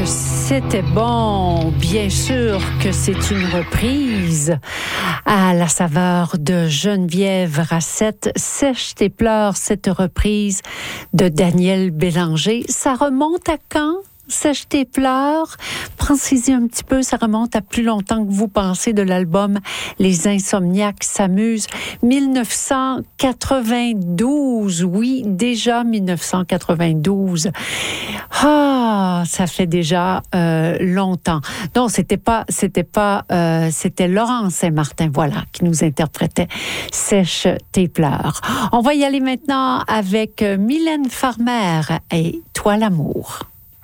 que c'était bon. Bien sûr que c'est une reprise à la saveur de Geneviève Rassette. Sèche tes pleurs, cette reprise de Daniel Bélanger. Ça remonte à quand? Sèche tes pleurs. Pensez-y un petit peu, ça remonte à plus longtemps que vous pensez de l'album Les Insomniaques s'amusent. 1992, oui, déjà 1992. Ah, ça fait déjà longtemps. Non, c'était Laurent Saint-Martin, voilà, qui nous interprétait Sèche tes pleurs. On va y aller maintenant avec Mylène Farmer et Toi l'amour.